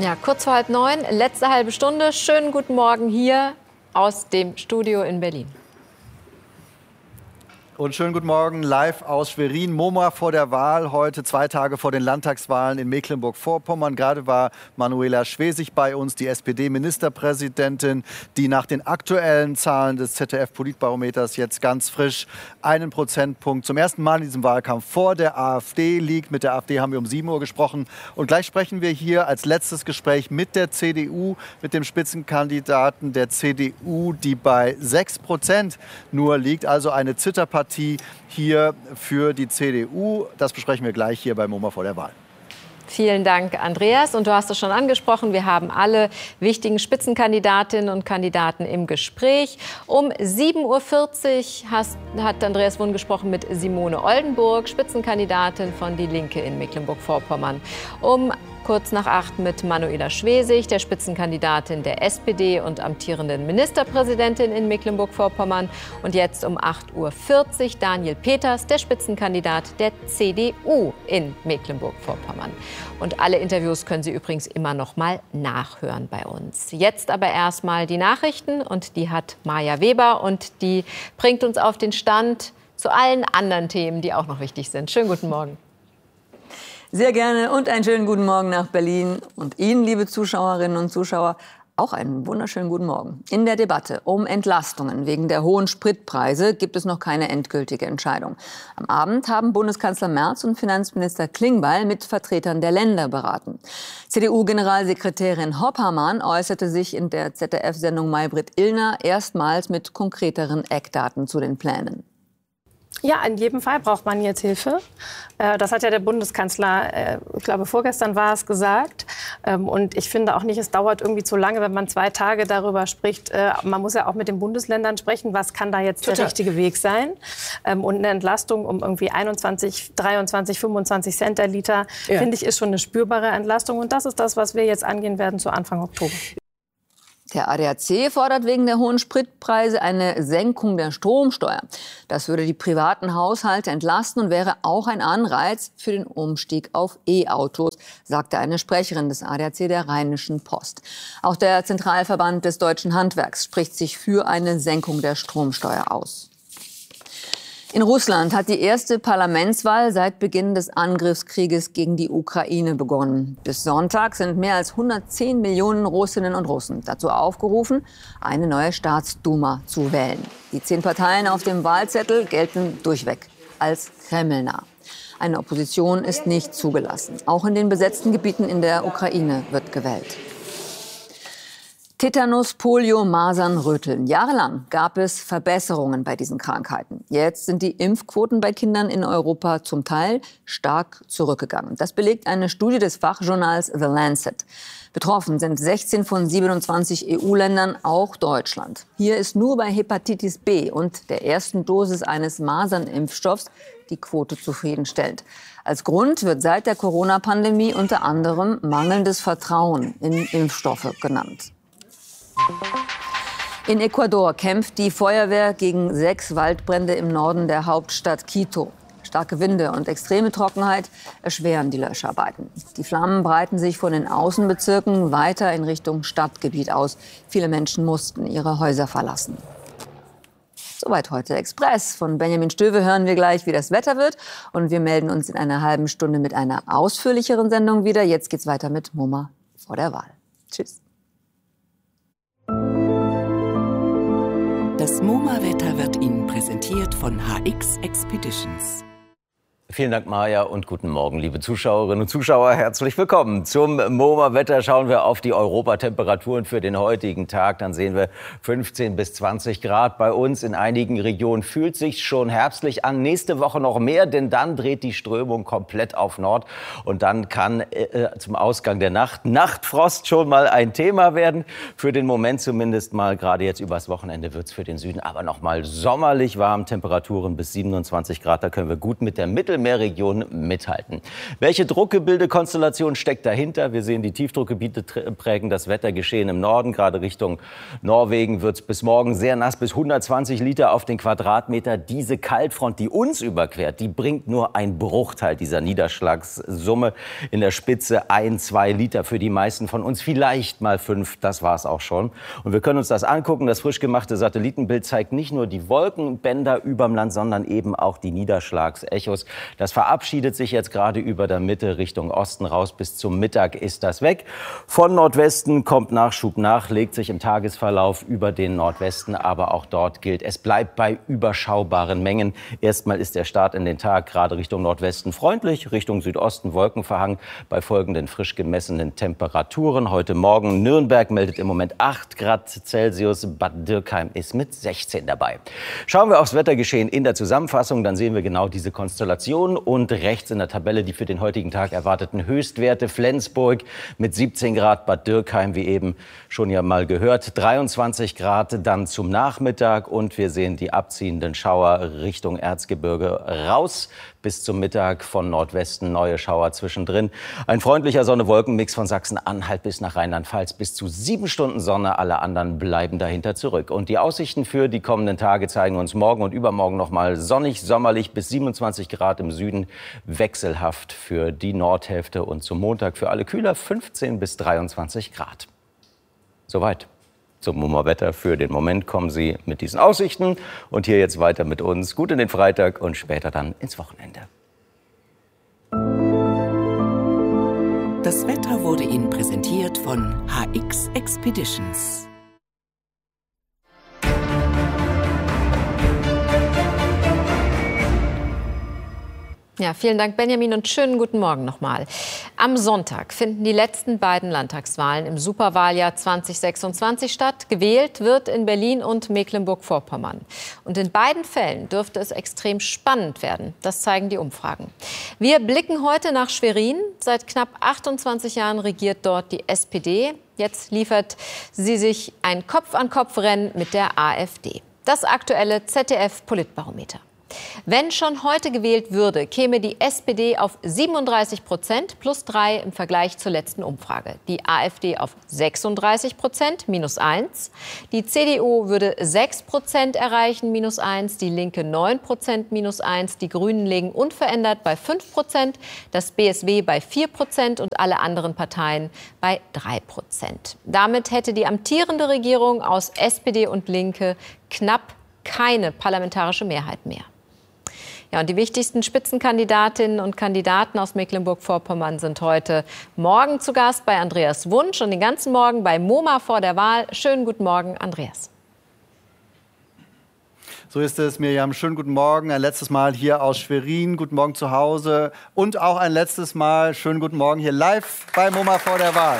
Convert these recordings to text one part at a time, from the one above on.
Ja, kurz vor 8:30, letzte halbe Stunde. Schönen guten Morgen hier aus dem Studio in Berlin. Und schönen guten Morgen live aus Schwerin. MoMA vor der Wahl, heute 2 Tage vor den Landtagswahlen in Mecklenburg-Vorpommern. Gerade war Manuela Schwesig bei uns, die SPD-Ministerpräsidentin, die nach den aktuellen Zahlen des ZDF-Politbarometers jetzt ganz frisch 1 Prozentpunkt zum ersten Mal in diesem Wahlkampf vor der AfD liegt. Mit der AfD haben wir um 7 Uhr gesprochen. Und gleich sprechen wir hier als letztes Gespräch mit der CDU, mit dem Spitzenkandidaten der CDU, die bei 6% nur liegt. Also eine Zitterpartie hier für die CDU. Das besprechen wir gleich hier bei MoMA vor der Wahl. Vielen Dank, Andreas. Und du hast es schon angesprochen, wir haben alle wichtigen Spitzenkandidatinnen und Kandidaten im Gespräch. Um 7:40 Uhr hat Andreas Wund gesprochen mit Simone Oldenburg, Spitzenkandidatin von Die Linke in Mecklenburg-Vorpommern. Um kurz nach 8 mit Manuela Schwesig, der Spitzenkandidatin der SPD und amtierenden Ministerpräsidentin in Mecklenburg-Vorpommern. Und jetzt um 8:40 Uhr Daniel Peters, der Spitzenkandidat der CDU in Mecklenburg-Vorpommern. Und alle Interviews können Sie übrigens immer noch mal nachhören bei uns. Jetzt aber erstmal die Nachrichten, und die hat Maja Weber, und die bringt uns auf den Stand zu allen anderen Themen, die auch noch wichtig sind. Schönen guten Morgen. Sehr gerne und einen schönen guten Morgen nach Berlin. Und Ihnen, liebe Zuschauerinnen und Zuschauer, auch einen wunderschönen guten Morgen. In der Debatte um Entlastungen wegen der hohen Spritpreise gibt es noch keine endgültige Entscheidung. Am Abend haben Bundeskanzler Merz und Finanzminister Klingbeil mit Vertretern der Länder beraten. CDU-Generalsekretärin Hoppermann äußerte sich in der ZDF-Sendung Maybrit Illner erstmals mit konkreteren Eckdaten zu den Plänen. Ja, in jedem Fall braucht man jetzt Hilfe. Das hat ja der Bundeskanzler, ich glaube vorgestern war es, gesagt. Und ich finde auch nicht, es dauert irgendwie zu lange, wenn man 2 Tage darüber spricht. Man muss ja auch mit den Bundesländern sprechen, was kann da jetzt der richtige Weg sein. Und eine Entlastung um irgendwie 21, 23, 25 Cent der Liter, finde ich, ist schon eine spürbare Entlastung. Und das ist das, was wir jetzt angehen werden zu Anfang Oktober. Der ADAC fordert wegen der hohen Spritpreise eine Senkung der Stromsteuer. Das würde die privaten Haushalte entlasten und wäre auch ein Anreiz für den Umstieg auf E-Autos, sagte eine Sprecherin des ADAC der Rheinischen Post. Auch der Zentralverband des deutschen Handwerks spricht sich für eine Senkung der Stromsteuer aus. In Russland hat die erste Parlamentswahl seit Beginn des Angriffskrieges gegen die Ukraine begonnen. Bis Sonntag sind mehr als 110 Millionen Russinnen und Russen dazu aufgerufen, eine neue Staatsduma zu wählen. Die 10 Parteien auf dem Wahlzettel gelten durchweg als kremlnah. Eine Opposition ist nicht zugelassen. Auch in den besetzten Gebieten in der Ukraine wird gewählt. Tetanus, Polio, Masern, Röteln. Jahrelang gab es Verbesserungen bei diesen Krankheiten. Jetzt sind die Impfquoten bei Kindern in Europa zum Teil stark zurückgegangen. Das belegt eine Studie des Fachjournals The Lancet. Betroffen sind 16 von 27 EU-Ländern, auch Deutschland. Hier ist nur bei Hepatitis B und der ersten Dosis eines Masernimpfstoffs die Quote zufriedenstellend. Als Grund wird seit der Corona-Pandemie unter anderem mangelndes Vertrauen in Impfstoffe genannt. In Ecuador kämpft die Feuerwehr gegen 6 Waldbrände im Norden der Hauptstadt Quito. Starke Winde und extreme Trockenheit erschweren die Löscharbeiten. Die Flammen breiten sich von den Außenbezirken weiter in Richtung Stadtgebiet aus. Viele Menschen mussten ihre Häuser verlassen. Soweit heute Express. Von Benjamin Stöwe hören wir gleich, wie das Wetter wird. Und wir melden uns in einer halben Stunde mit einer ausführlicheren Sendung wieder. Jetzt geht's weiter mit MoMA vor der Wahl. Tschüss. Das MoMA-Wetter wird Ihnen präsentiert von HX Expeditions. Vielen Dank, Maja, und guten Morgen, liebe Zuschauerinnen und Zuschauer. Herzlich willkommen zum MoMA-Wetter. Schauen wir auf die Europatemperaturen für den heutigen Tag. Dann sehen wir 15 bis 20 Grad bei uns. In einigen Regionen fühlt sich schon herbstlich an. Nächste Woche noch mehr, denn dann dreht die Strömung komplett auf Nord. Und dann kann zum Ausgang der Nacht Nachtfrost schon mal ein Thema werden. Für den Moment zumindest mal. Gerade jetzt übers Wochenende wird es für den Süden aber noch mal sommerlich warm. Temperaturen bis 27 Grad. Da können wir gut mit der Mittelmeer Mittelmeerregion mithalten. Welche Druckgebildekonstellation steckt dahinter? Wir sehen, die Tiefdruckgebiete prägen das Wettergeschehen im Norden. Gerade Richtung Norwegen wird es bis morgen sehr nass, bis 120 Liter auf den Quadratmeter. Diese Kaltfront, die uns überquert, die bringt nur ein Bruchteil dieser Niederschlagssumme. In der Spitze 1-2 Liter für die meisten von uns, vielleicht mal 5, das war es auch schon. Und wir können uns das angucken. Das frisch gemachte Satellitenbild zeigt nicht nur die Wolkenbänder überm Land, sondern eben auch die Niederschlagsechos. Das verabschiedet sich jetzt gerade über der Mitte Richtung Osten raus. Bis zum Mittag ist das weg. Von Nordwesten kommt Nachschub nach, legt sich im Tagesverlauf über den Nordwesten. Aber auch dort gilt, es bleibt bei überschaubaren Mengen. Erstmal ist der Start in den Tag gerade Richtung Nordwesten freundlich, Richtung Südosten wolkenverhangen bei folgenden frisch gemessenen Temperaturen. Heute Morgen Nürnberg meldet im Moment 8 Grad Celsius. Bad Dürkheim ist mit 16 dabei. Schauen wir aufs Wettergeschehen in der Zusammenfassung, dann sehen wir genau diese Konstellation und rechts in der Tabelle die für den heutigen Tag erwarteten Höchstwerte. Flensburg mit 17 Grad, Bad Dürkheim, wie eben schon ja mal gehört, 23 Grad dann zum Nachmittag und wir sehen die abziehenden Schauer Richtung Erzgebirge raus. Bis zum Mittag von Nordwesten neue Schauer zwischendrin. Ein freundlicher Sonne-Wolken-Mix von Sachsen-Anhalt bis nach Rheinland-Pfalz. Bis zu 7 Stunden Sonne, alle anderen bleiben dahinter zurück. Und die Aussichten für die kommenden Tage zeigen uns morgen und übermorgen noch mal sonnig, sommerlich bis 27 Grad im Süden. Wechselhaft für die Nordhälfte und zum Montag für alle kühler 15 bis 23 Grad. Soweit. Zum MoMA-Wetter für den Moment kommen Sie mit diesen Aussichten. Und hier jetzt weiter mit uns. Gut in den Freitag und später dann ins Wochenende. Das Wetter wurde Ihnen präsentiert von HX Expeditions. Ja, vielen Dank, Benjamin, und schönen guten Morgen nochmal. Am Sonntag finden die letzten beiden Landtagswahlen im Superwahljahr 2026 statt. Gewählt wird in Berlin und Mecklenburg-Vorpommern. Und in beiden Fällen dürfte es extrem spannend werden. Das zeigen die Umfragen. Wir blicken heute nach Schwerin. Seit knapp 28 Jahren regiert dort die SPD. Jetzt liefert sie sich ein Kopf-an-Kopf-Rennen mit der AfD. Das aktuelle ZDF-Politbarometer. Wenn schon heute gewählt würde, käme die SPD auf 37% plus 3 im Vergleich zur letzten Umfrage. Die AfD auf 36% minus 1. Die CDU würde 6% erreichen minus 1. Die Linke 9% minus 1. Die Grünen liegen unverändert bei 5%. Das BSW bei 4% und alle anderen Parteien bei 3%. Damit hätte die amtierende Regierung aus SPD und Linke knapp keine parlamentarische Mehrheit mehr. Ja, und die wichtigsten Spitzenkandidatinnen und Kandidaten aus Mecklenburg-Vorpommern sind heute Morgen zu Gast bei Andreas Wunsch und den ganzen Morgen bei MoMA vor der Wahl. Schönen guten Morgen, Andreas. So ist es, Miriam. Schönen guten Morgen. Ein letztes Mal hier aus Schwerin. Guten Morgen zu Hause. Und auch ein letztes Mal schönen guten Morgen hier live bei MoMA vor der Wahl.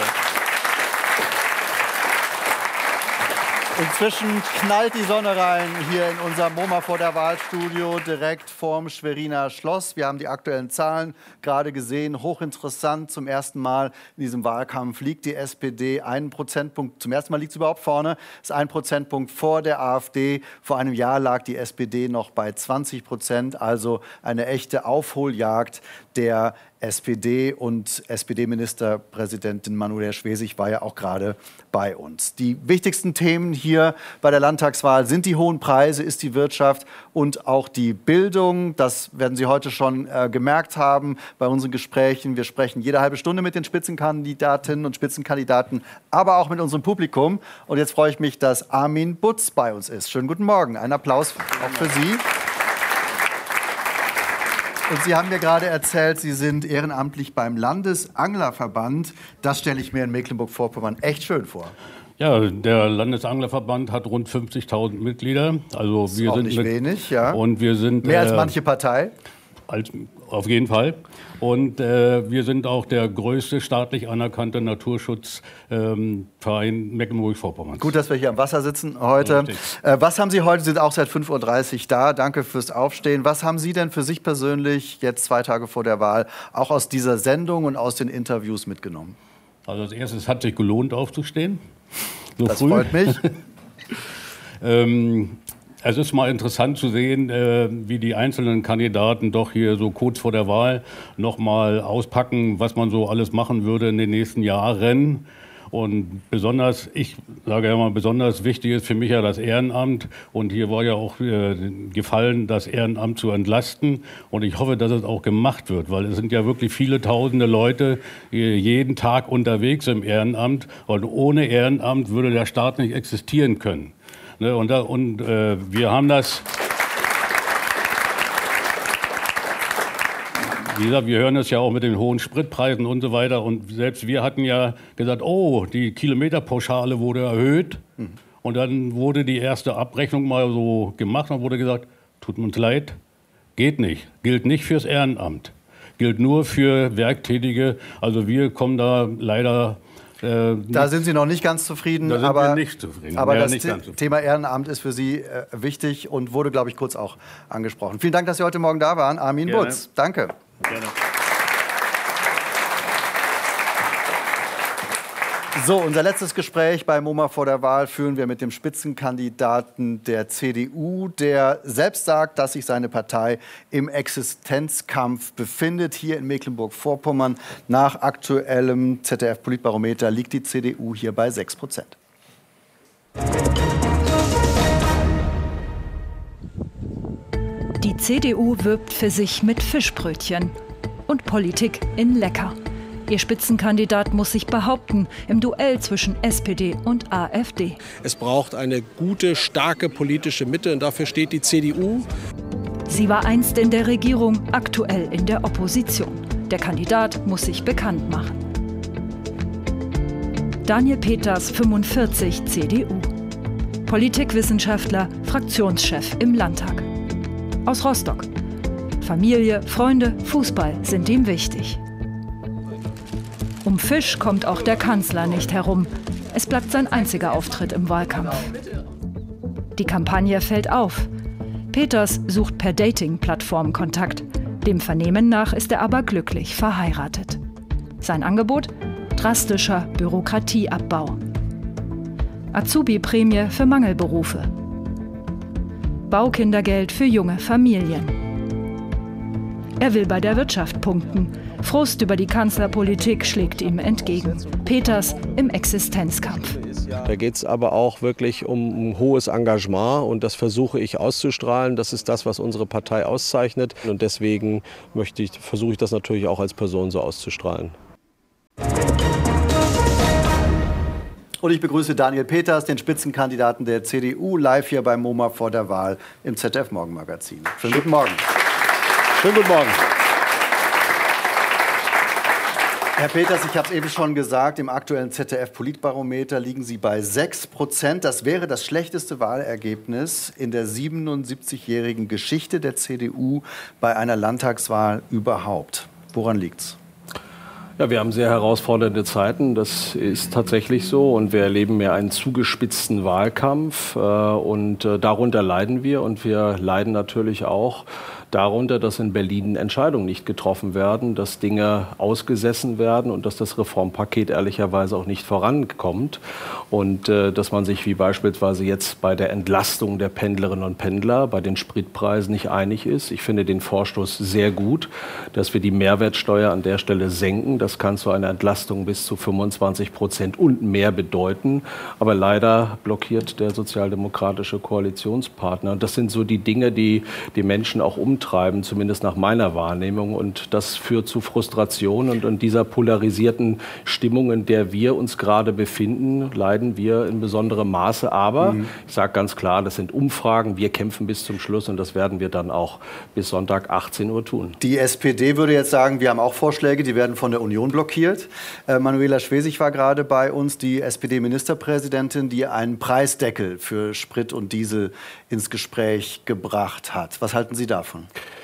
Inzwischen knallt die Sonne rein hier in unser MoMA vor der Wahlstudio direkt vorm Schweriner Schloss. Wir haben die aktuellen Zahlen gerade gesehen. Hochinteressant. Zum ersten Mal in diesem Wahlkampf liegt die SPD einen Prozentpunkt. Zum ersten Mal liegt sie überhaupt vorne. Ist 1 Prozentpunkt vor der AfD. Vor einem Jahr lag die SPD noch bei 20%. Also eine echte Aufholjagd der SPD und SPD-Ministerpräsidentin Manuela Schwesig war ja auch gerade bei uns. Die wichtigsten Themen hier bei der Landtagswahl sind die hohen Preise, ist die Wirtschaft und auch die Bildung. Das werden Sie heute schon gemerkt haben bei unseren Gesprächen. Wir sprechen jede halbe Stunde mit den Spitzenkandidatinnen und Spitzenkandidaten, aber auch mit unserem Publikum. Und jetzt freue ich mich, dass Armin Butz bei uns ist. Schönen guten Morgen. Ein Applaus auch für Sie. Und Sie haben mir gerade erzählt, Sie sind ehrenamtlich beim Landesanglerverband. Das stelle ich mir in Mecklenburg-Vorpommern echt schön vor. Ja, der Landesanglerverband hat rund 50.000 Mitglieder. Also das ist auch nicht wenig, ja. Und wir sind mehr als manche Partei. Auf jeden Fall. Und wir sind auch der größte staatlich anerkannte Naturschutzverein Mecklenburg-Vorpommern. Gut, dass wir hier am Wasser sitzen heute. Was haben Sie heute? Sie sind auch seit 5:30 Uhr da. Danke fürs Aufstehen. Was haben Sie denn für sich persönlich jetzt 2 Tage vor der Wahl auch aus dieser Sendung und aus den Interviews mitgenommen? Also als erstes hat sich gelohnt, aufzustehen. So das früh. Freut mich. Es ist mal interessant zu sehen, wie die einzelnen Kandidaten doch hier so kurz vor der Wahl noch mal auspacken, was man so alles machen würde in den nächsten Jahren. Und besonders, ich sage ja mal, besonders wichtig ist für mich ja das Ehrenamt. Und hier war ja auch gefallen, das Ehrenamt zu entlasten. Und ich hoffe, dass es auch gemacht wird, weil es sind ja wirklich viele tausende Leute jeden Tag unterwegs im Ehrenamt. Und ohne Ehrenamt würde der Staat nicht existieren können. Und wir haben das... Wie gesagt, wir hören es ja auch mit den hohen Spritpreisen und so weiter. Und selbst wir hatten ja gesagt, oh, die Kilometerpauschale wurde erhöht. Und dann wurde die erste Abrechnung mal so gemacht und wurde gesagt, tut uns leid, geht nicht. Gilt nicht fürs Ehrenamt. Gilt nur für Werktätige. Also wir kommen da leider... Da sind Sie noch nicht ganz zufrieden. Da sind wir nicht zufrieden. Aber das Thema Ehrenamt ist für Sie wichtig und wurde, glaube ich, kurz auch angesprochen. Vielen Dank, dass Sie heute Morgen da waren. Armin Butz, danke. Gerne. So, unser letztes Gespräch bei MoMA vor der Wahl führen wir mit dem Spitzenkandidaten der CDU, der selbst sagt, dass sich seine Partei im Existenzkampf befindet. Hier in Mecklenburg-Vorpommern nach aktuellem ZDF-Politbarometer liegt die CDU hier bei 6%. Die CDU wirbt für sich mit Fischbrötchen und Politik in Lecker. Ihr Spitzenkandidat muss sich behaupten im Duell zwischen SPD und AfD. Es braucht eine gute, starke politische Mitte und dafür steht die CDU. Sie war einst in der Regierung, aktuell in der Opposition. Der Kandidat muss sich bekannt machen. Daniel Peters, 45, CDU. Politikwissenschaftler, Fraktionschef im Landtag. Aus Rostock. Familie, Freunde, Fußball sind ihm wichtig. Um Fisch kommt auch der Kanzler nicht herum. Es bleibt sein einziger Auftritt im Wahlkampf. Die Kampagne fällt auf. Peters sucht per Dating-Plattform Kontakt. Dem Vernehmen nach ist er aber glücklich verheiratet. Sein Angebot? Drastischer Bürokratieabbau. Azubi-Prämie für Mangelberufe. Baukindergeld für junge Familien. Er will bei der Wirtschaft punkten. Frust über die Kanzlerpolitik schlägt ihm entgegen. Peters im Existenzkampf. Da geht es aber auch wirklich um ein hohes Engagement und das versuche ich auszustrahlen. Das ist das, was unsere Partei auszeichnet. Und deswegen versuche ich das natürlich auch als Person so auszustrahlen. Und ich begrüße Daniel Peters, den Spitzenkandidaten der CDU, live hier beim MoMA vor der Wahl im ZDF-Morgenmagazin. Schönen guten Morgen. Schönen guten Morgen. Herr Peters, ich habe es eben schon gesagt, im aktuellen ZDF-Politbarometer liegen Sie bei 6%. Das wäre das schlechteste Wahlergebnis in der 77-jährigen Geschichte der CDU bei einer Landtagswahl überhaupt. Woran liegt's? Ja, wir haben sehr herausfordernde Zeiten, das ist tatsächlich so. Und wir erleben ja einen zugespitzten Wahlkampf. Und darunter leiden wir. Und wir leiden natürlich auch darunter, dass in Berlin Entscheidungen nicht getroffen werden, dass Dinge ausgesessen werden und dass das Reformpaket ehrlicherweise auch nicht vorankommt. Und dass man sich wie beispielsweise jetzt bei der Entlastung der Pendlerinnen und Pendler, bei den Spritpreisen nicht einig ist. Ich finde den Vorstoß sehr gut, dass wir die Mehrwertsteuer an der Stelle senken. Das kann zu einer Entlastung bis zu 25% und mehr bedeuten. Aber leider blockiert der sozialdemokratische Koalitionspartner. Und das sind so die Dinge, die die Menschen auch umtreiben, zumindest nach meiner Wahrnehmung. Und das führt zu Frustration. Und in dieser polarisierten Stimmung, in der wir uns gerade befinden, leiden wir in besonderem Maße. Aber ich sage ganz klar, das sind Umfragen. Wir kämpfen bis zum Schluss und das werden wir dann auch bis Sonntag 18 Uhr tun. Die SPD würde jetzt sagen, wir haben auch Vorschläge, die werden von der Union blockiert. Manuela Schwesig war gerade bei uns, die SPD-Ministerpräsidentin, die einen Preisdeckel für Sprit und Diesel ins Gespräch gebracht hat. Was halten Sie davon?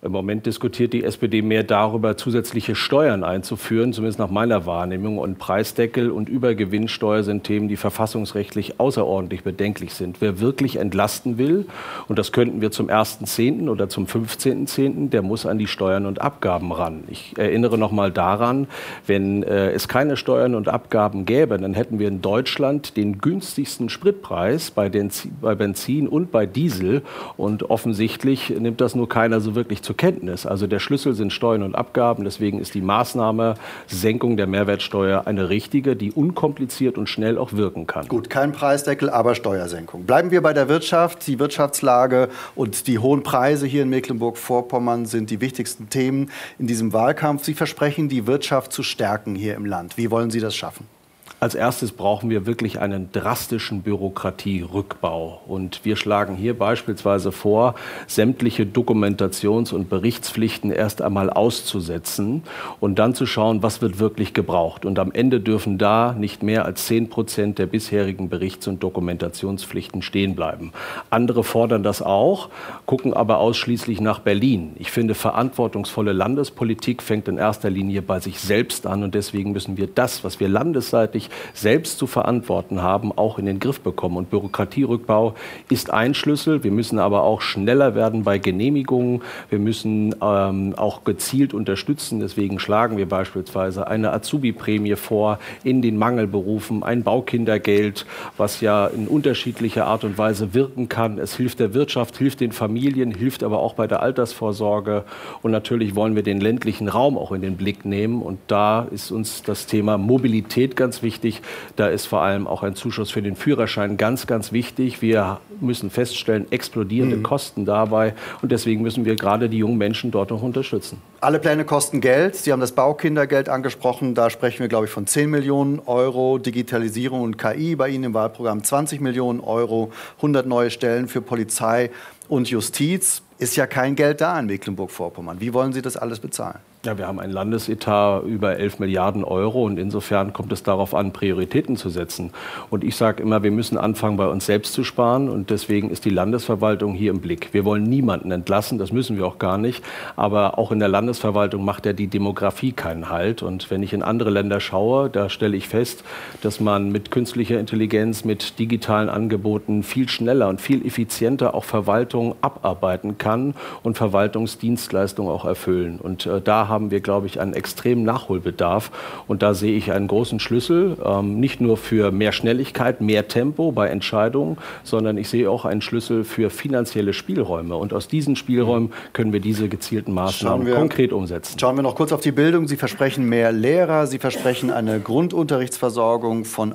Im Moment diskutiert die SPD mehr darüber, zusätzliche Steuern einzuführen, zumindest nach meiner Wahrnehmung. Und Preisdeckel und Übergewinnsteuer sind Themen, die verfassungsrechtlich außerordentlich bedenklich sind. Wer wirklich entlasten will, und das könnten wir zum 1.10. oder zum 15.10., der muss an die Steuern und Abgaben ran. Ich erinnere noch mal daran, wenn es keine Steuern und Abgaben gäbe, dann hätten wir in Deutschland den günstigsten Spritpreis bei Benzin und bei Diesel. Und offensichtlich nimmt das nur keiner so wirklich zur Kenntnis. Also der Schlüssel sind Steuern und Abgaben. Deswegen ist die Maßnahme Senkung der Mehrwertsteuer eine richtige, die unkompliziert und schnell auch wirken kann. Gut, kein Preisdeckel, aber Steuersenkung. Bleiben wir bei der Wirtschaft. Die Wirtschaftslage und die hohen Preise hier in Mecklenburg-Vorpommern sind die wichtigsten Themen in diesem Wahlkampf. Sie versprechen, die Wirtschaft zu stärken hier im Land. Wie wollen Sie das schaffen? Als erstes brauchen wir wirklich einen drastischen Bürokratierückbau. Und wir schlagen hier beispielsweise vor, sämtliche Dokumentations- und Berichtspflichten erst einmal auszusetzen und dann zu schauen, was wird wirklich gebraucht. Und am Ende dürfen da nicht mehr als 10% der bisherigen Berichts- und Dokumentationspflichten stehen bleiben. Andere fordern das auch, gucken aber ausschließlich nach Berlin. Ich finde, verantwortungsvolle Landespolitik fängt in erster Linie bei sich selbst an. Und deswegen müssen wir das, was wir landesseitig selbst zu verantworten haben, auch in den Griff bekommen. Und Bürokratierückbau ist ein Schlüssel. Wir müssen aber auch schneller werden bei Genehmigungen. Wir müssen auch gezielt unterstützen. Deswegen schlagen wir beispielsweise eine Azubi-Prämie vor in den Mangelberufen, ein Baukindergeld, was ja in unterschiedlicher Art und Weise wirken kann. Es hilft der Wirtschaft, hilft den Familien, hilft aber auch bei der Altersvorsorge. Und natürlich wollen wir den ländlichen Raum auch in den Blick nehmen. Und da ist uns das Thema Mobilität ganz wichtig. Da ist vor allem auch ein Zuschuss für den Führerschein ganz, ganz wichtig. Wir müssen feststellen, explodierende Kosten dabei. Und deswegen müssen wir gerade die jungen Menschen dort noch unterstützen. Alle Pläne kosten Geld. Sie haben das Baukindergeld angesprochen. Da sprechen wir, glaube ich, von 10 Millionen Euro. Digitalisierung und KI bei Ihnen im Wahlprogramm 20 Millionen Euro. 100 neue Stellen für Polizei und Justiz. Ist ja kein Geld da in Mecklenburg-Vorpommern. Wie wollen Sie das alles bezahlen? Ja, wir haben einen Landesetat über 11 Milliarden Euro und insofern kommt es darauf an, Prioritäten zu setzen. Und ich sage immer, wir müssen anfangen, bei uns selbst zu sparen und deswegen ist die Landesverwaltung hier im Blick. Wir wollen niemanden entlassen, das müssen wir auch gar nicht, aber auch in der Landesverwaltung macht ja die Demografie keinen Halt. Und wenn ich in andere Länder schaue, da stelle ich fest, dass man mit künstlicher Intelligenz, mit digitalen Angeboten viel schneller und viel effizienter auch Verwaltung abarbeiten kann und Verwaltungsdienstleistungen auch erfüllen. Und da haben wir, glaube ich, einen extremen Nachholbedarf. Und da sehe ich einen großen Schlüssel, nicht nur für mehr Schnelligkeit, mehr Tempo bei Entscheidungen, sondern ich sehe auch einen Schlüssel für finanzielle Spielräume. Und aus diesen Spielräumen können wir diese gezielten Maßnahmen konkret umsetzen. Schauen wir noch kurz auf die Bildung. Sie versprechen mehr Lehrer. Sie versprechen eine Grundunterrichtsversorgung von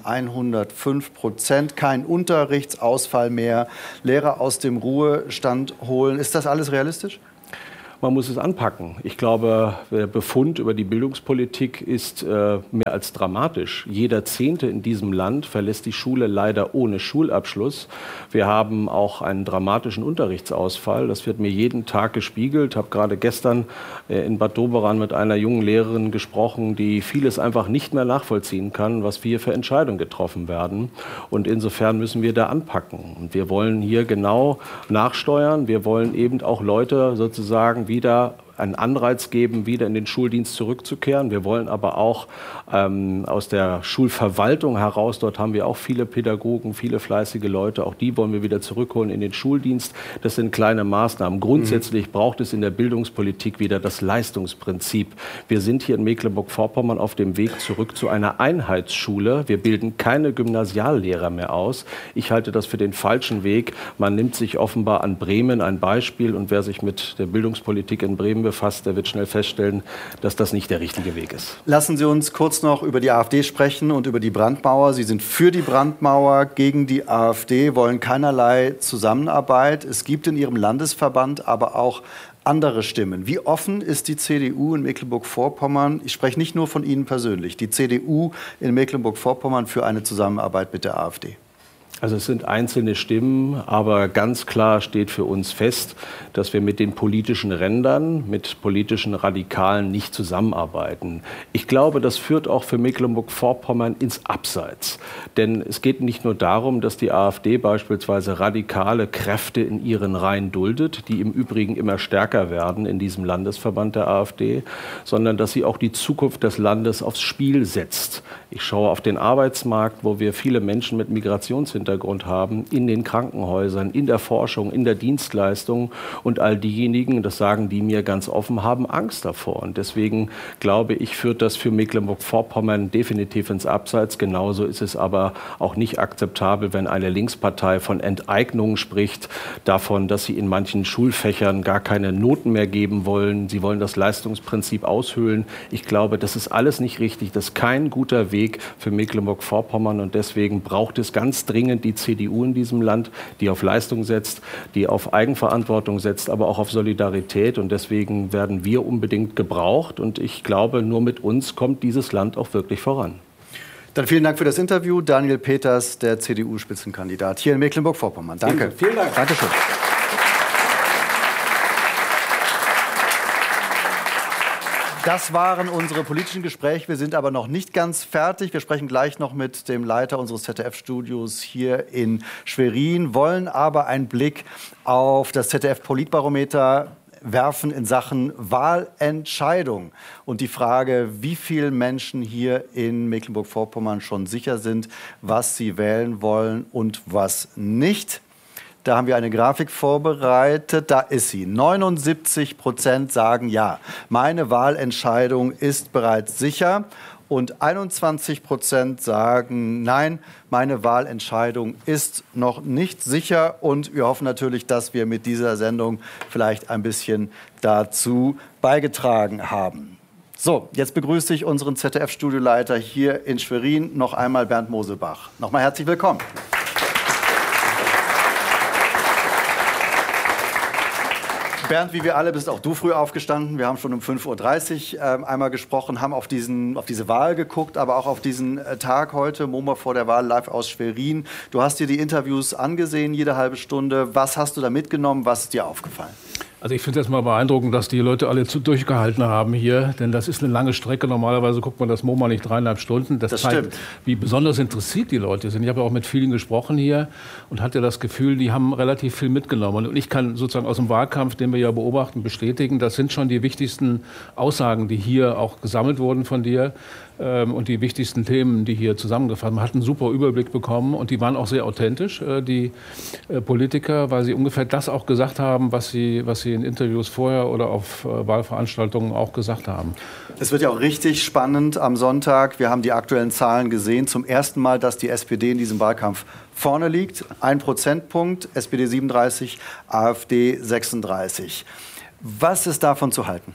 105%. Kein Unterrichtsausfall mehr. Lehrer aus dem Ruhestand holen. Ist das alles realistisch? Man muss es anpacken. Ich glaube, der Befund über die Bildungspolitik ist mehr als dramatisch. Jeder Zehnte in diesem Land verlässt die Schule leider ohne Schulabschluss. Wir haben auch einen dramatischen Unterrichtsausfall. Das wird mir jeden Tag gespiegelt. Ich habe gerade gestern in Bad Doberan mit einer jungen Lehrerin gesprochen, die vieles einfach nicht mehr nachvollziehen kann, was hier für Entscheidungen getroffen werden. Und insofern müssen wir da anpacken. Und wir wollen hier genau nachsteuern. Wir wollen eben auch Leute sozusagen wieder einen Anreiz geben, wieder in den Schuldienst zurückzukehren. Wir wollen aber auch aus der Schulverwaltung heraus, dort haben wir auch viele Pädagogen, viele fleißige Leute, auch die wollen wir wieder zurückholen in den Schuldienst. Das sind kleine Maßnahmen. Grundsätzlich braucht es in der Bildungspolitik wieder das Leistungsprinzip. Wir sind hier in Mecklenburg-Vorpommern auf dem Weg zurück zu einer Einheitsschule. Wir bilden keine Gymnasiallehrer mehr aus. Ich halte das für den falschen Weg. Man nimmt sich offenbar an Bremen ein Beispiel und wer sich mit der Bildungspolitik in Bremen befasst, der wird schnell feststellen, dass das nicht der richtige Weg ist. Lassen Sie uns kurz noch über die AfD sprechen und über die Brandmauer. Sie sind für die Brandmauer, gegen die AfD, wollen keinerlei Zusammenarbeit. Es gibt in Ihrem Landesverband aber auch andere Stimmen. Wie offen ist die CDU in Mecklenburg-Vorpommern? Ich spreche nicht nur von Ihnen persönlich. Die CDU in Mecklenburg-Vorpommern für eine Zusammenarbeit mit der AfD. Also es sind einzelne Stimmen, aber ganz klar steht für uns fest, dass wir mit den politischen Rändern, mit politischen Radikalen nicht zusammenarbeiten. Ich glaube, das führt auch für Mecklenburg-Vorpommern ins Abseits. Denn es geht nicht nur darum, dass die AfD beispielsweise radikale Kräfte in ihren Reihen duldet, die im Übrigen immer stärker werden in diesem Landesverband der AfD, sondern dass sie auch die Zukunft des Landes aufs Spiel setzt. Ich schaue auf den Arbeitsmarkt, wo wir viele Menschen mit Migrationshintergrund haben, in den Krankenhäusern, in der Forschung, in der Dienstleistung, und all diejenigen, das sagen die mir ganz offen, haben Angst davor. Und deswegen glaube ich, führt das für Mecklenburg-Vorpommern definitiv ins Abseits. Genauso ist es aber auch nicht akzeptabel, wenn eine Linkspartei von Enteignungen spricht, davon, dass sie in manchen Schulfächern gar keine Noten mehr geben wollen. Sie wollen das Leistungsprinzip aushöhlen. Ich glaube, das ist alles nicht richtig. Das ist kein guter Weg für Mecklenburg-Vorpommern, und deswegen braucht es ganz dringend die CDU in diesem Land, die auf Leistung setzt, die auf Eigenverantwortung setzt, aber auch auf Solidarität, und deswegen werden wir unbedingt gebraucht, und ich glaube, nur mit uns kommt dieses Land auch wirklich voran. Dann vielen Dank für das Interview. Daniel Peters, der CDU-Spitzenkandidat hier in Mecklenburg-Vorpommern. Danke. Vielen Dank. Dankeschön. Das waren unsere politischen Gespräche. Wir sind aber noch nicht ganz fertig. Wir sprechen gleich noch mit dem Leiter unseres ZDF-Studios hier in Schwerin, wollen aber einen Blick auf das ZDF-Politbarometer werfen in Sachen Wahlentscheidung und die Frage, wie viele Menschen hier in Mecklenburg-Vorpommern schon sicher sind, was sie wählen wollen und was nicht. Da haben wir eine Grafik vorbereitet, da ist sie. 79% sagen ja, meine Wahlentscheidung ist bereits sicher. Und 21% sagen, nein, meine Wahlentscheidung ist noch nicht sicher. Und wir hoffen natürlich, dass wir mit dieser Sendung vielleicht ein bisschen dazu beigetragen haben. So, jetzt begrüße ich unseren ZDF-Studioleiter hier in Schwerin, noch einmal Bernd Mosebach. Nochmal herzlich willkommen. Bernd, wie wir alle, bist auch du früh aufgestanden. Wir haben schon um 5:30 Uhr einmal gesprochen, haben auf diese Wahl geguckt, aber auch auf diesen Tag heute, MoMA vor der Wahl, live aus Schwerin. Du hast dir die Interviews angesehen, jede halbe Stunde. Was hast du da mitgenommen? Was ist dir aufgefallen? Also ich finde es erstmal beeindruckend, dass die Leute alle durchgehalten haben hier, denn das ist eine lange Strecke. Normalerweise guckt man das MoMA nicht 3,5 Stunden. Das zeigt, stimmt, wie besonders interessiert die Leute sind. Ich habe auch mit vielen gesprochen hier und hatte das Gefühl, die haben relativ viel mitgenommen. Und ich kann sozusagen aus dem Wahlkampf, den wir ja beobachten, bestätigen, das sind schon die wichtigsten Aussagen, die hier auch gesammelt wurden von dir. Und die wichtigsten Themen, die hier zusammengefasst haben. Man hat einen super Überblick bekommen und die waren auch sehr authentisch, die Politiker, weil sie ungefähr das auch gesagt haben, was sie in Interviews vorher oder auf Wahlveranstaltungen auch gesagt haben. Es wird ja auch richtig spannend am Sonntag. Wir haben die aktuellen Zahlen gesehen. Zum ersten Mal, dass die SPD in diesem Wahlkampf vorne liegt. 1 Prozentpunkt, SPD 37, AfD 36. Was ist davon zu halten?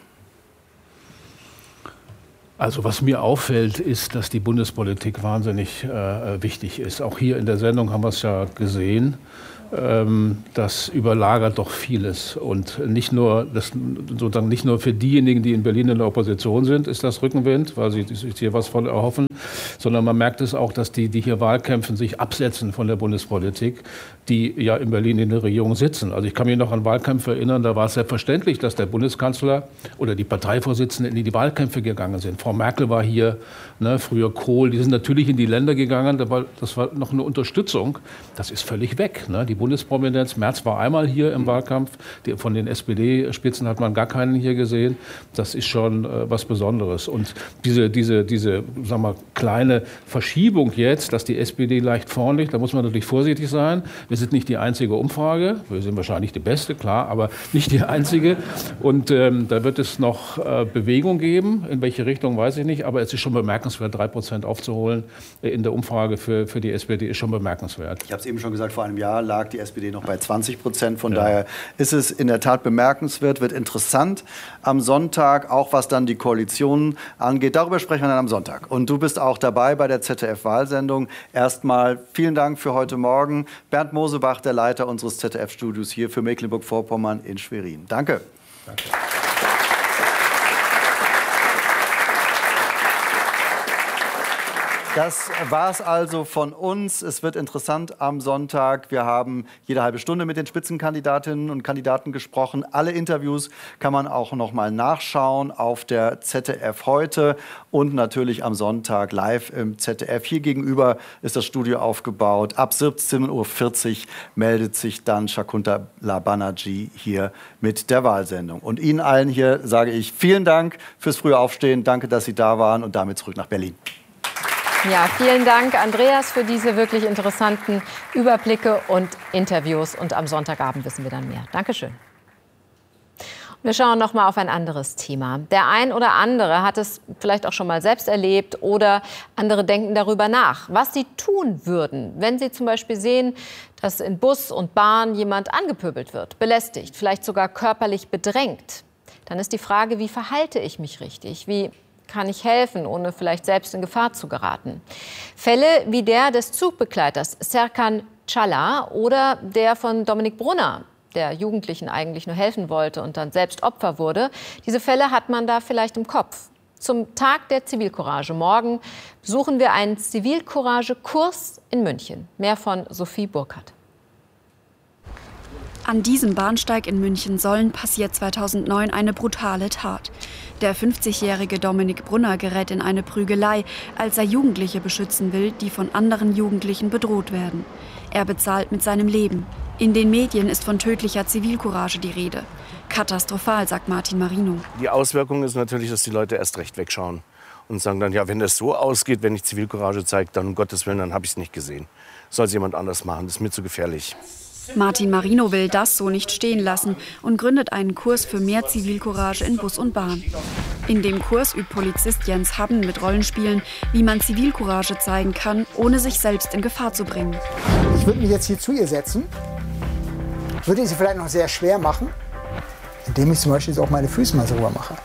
Also was mir auffällt, ist, dass die Bundespolitik wahnsinnig wichtig ist. Auch hier in der Sendung haben wir es ja gesehen. Das überlagert doch vieles. Und nicht nur für diejenigen, die in Berlin in der Opposition sind, ist das Rückenwind, weil sie sich hier was von erhoffen, sondern man merkt es auch, dass die hier Wahlkämpfen sich absetzen von der Bundespolitik, die ja in Berlin in der Regierung sitzen. Also ich kann mich noch an Wahlkämpfe erinnern, da war es selbstverständlich, dass der Bundeskanzler oder die Parteivorsitzenden in die Wahlkämpfe gegangen sind. Frau Merkel war hier, früher Kohl, die sind natürlich in die Länder gegangen, das war noch eine Unterstützung. Das ist völlig weg. Die Bundesprominenz, Merz war einmal hier im Wahlkampf, von den SPD-Spitzen hat man gar keinen hier gesehen. Das ist schon was Besonderes. Und diese sagen wir, kleine Verschiebung jetzt, dass die SPD leicht vorn liegt, da muss man natürlich vorsichtig sein. Wir sind nicht die einzige Umfrage, wir sind wahrscheinlich die beste, klar, aber nicht die einzige. Und da wird es noch Bewegung geben, in welche Richtung weiß ich nicht, aber es ist schon bemerkenswert, 3% aufzuholen in der Umfrage für die SPD ist schon bemerkenswert. Ich habe es eben schon gesagt, vor einem Jahr lag die SPD noch bei 20%, von daher ist es in der Tat bemerkenswert, wird interessant am Sonntag, auch was dann die Koalition angeht. Darüber sprechen wir dann am Sonntag. Und du bist auch dabei bei der ZDF-Wahlsendung. Erstmal vielen Dank für heute Morgen. Bernd Mosebach, der Leiter unseres ZDF-Studios hier für Mecklenburg-Vorpommern in Schwerin. Danke. Danke. Das war es also von uns. Es wird interessant am Sonntag. Wir haben jede halbe Stunde mit den Spitzenkandidatinnen und Kandidaten gesprochen. Alle Interviews kann man auch noch mal nachschauen auf der ZDF heute und natürlich am Sonntag live im ZDF. Hier gegenüber ist das Studio aufgebaut. Ab 17:40 Uhr meldet sich dann Shakuntala Banerjee hier mit der Wahlsendung. Und Ihnen allen hier sage ich vielen Dank fürs frühe Aufstehen. Danke, dass Sie da waren und damit zurück nach Berlin. Ja, vielen Dank, Andreas, für diese wirklich interessanten Überblicke und Interviews. Und am Sonntagabend wissen wir dann mehr. Dankeschön. Wir schauen noch mal auf ein anderes Thema. Der ein oder andere hat es vielleicht auch schon mal selbst erlebt oder andere denken darüber nach, was sie tun würden, wenn sie zum Beispiel sehen, dass in Bus und Bahn jemand angepöbelt wird, belästigt, vielleicht sogar körperlich bedrängt. Dann ist die Frage, wie verhalte ich mich richtig? Wie kann ich helfen, ohne vielleicht selbst in Gefahr zu geraten? Fälle wie der des Zugbegleiters Serkan Çağlar oder der von Dominik Brunner, der Jugendlichen eigentlich nur helfen wollte und dann selbst Opfer wurde. Diese Fälle hat man da vielleicht im Kopf. Zum Tag der Zivilcourage morgen besuchen wir einen Zivilcourage-Kurs in München. Mehr von Sophie Burkhardt. An diesem Bahnsteig in München-Sollen passiert 2009 eine brutale Tat. Der 50-jährige Dominik Brunner gerät in eine Prügelei, als er Jugendliche beschützen will, die von anderen Jugendlichen bedroht werden. Er bezahlt mit seinem Leben. In den Medien ist von tödlicher Zivilcourage die Rede. Katastrophal, sagt Martin Marino. Die Auswirkung ist natürlich, dass die Leute erst recht wegschauen und sagen dann, ja, wenn das so ausgeht, wenn ich Zivilcourage zeige, dann um Gottes Willen, dann habe ich es nicht gesehen. Soll es jemand anders machen, das ist mir zu gefährlich. Martin Marino will das so nicht stehen lassen und gründet einen Kurs für mehr Zivilcourage in Bus und Bahn. In dem Kurs übt Polizist Jens Habben mit Rollenspielen, wie man Zivilcourage zeigen kann, ohne sich selbst in Gefahr zu bringen. Ich würde mich jetzt hier zu ihr setzen, würde sie vielleicht noch sehr schwer machen, indem ich zum Beispiel auch meine Füße mal so rüber mache.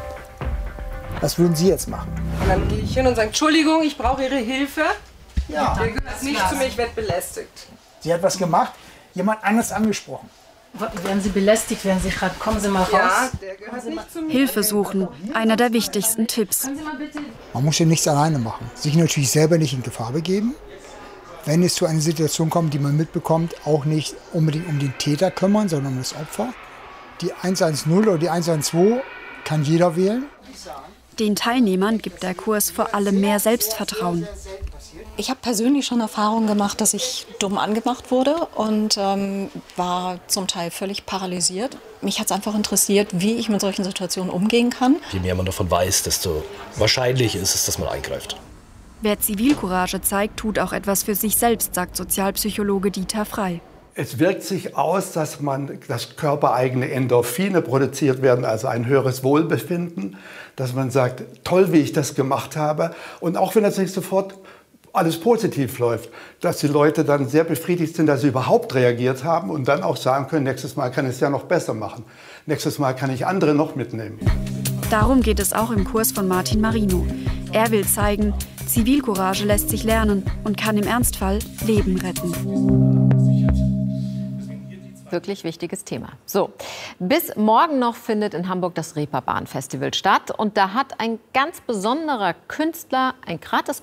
Was würden Sie jetzt machen? Und dann gehe ich hin und sage, Entschuldigung, ich brauche Ihre Hilfe. Ja. Ihr gehört nicht zu mir, ich werde belästigt. Sie hat was gemacht, jemand anderes angesprochen. Werden Sie belästigt, werden Sie gerade, kommen Sie mal raus. Ja, der gehört nicht zu mir. Hilfe suchen, einer der wichtigsten Tipps. Man muss ja nichts alleine machen. Sich natürlich selber nicht in Gefahr begeben. Wenn es zu einer Situation kommt, die man mitbekommt, auch nicht unbedingt um den Täter kümmern, sondern um das Opfer. Die 110 oder die 112 kann jeder wählen. Den Teilnehmern gibt der Kurs vor allem mehr Selbstvertrauen. Ich habe persönlich schon Erfahrungen gemacht, dass ich dumm angemacht wurde und war zum Teil völlig paralysiert. Mich hat es einfach interessiert, wie ich mit solchen Situationen umgehen kann. Je mehr man davon weiß, desto wahrscheinlicher ist es, dass man eingreift. Wer Zivilcourage zeigt, tut auch etwas für sich selbst, sagt Sozialpsychologe Dieter Frey. Es wirkt sich aus, dass körpereigene Endorphine produziert werden, also ein höheres Wohlbefinden, dass man sagt, toll, wie ich das gemacht habe. Und auch wenn das nicht sofort alles positiv läuft, dass die Leute dann sehr befriedigt sind, dass sie überhaupt reagiert haben und dann auch sagen können, nächstes Mal kann ich es ja noch besser machen. Nächstes Mal kann ich andere noch mitnehmen. Darum geht es auch im Kurs von Martin Marino. Er will zeigen, Zivilcourage lässt sich lernen und kann im Ernstfall Leben retten. Wirklich wichtiges Thema. So, bis morgen noch findet in Hamburg das Reeperbahn Festival statt. Und da hat ein ganz besonderer Künstler ein gratis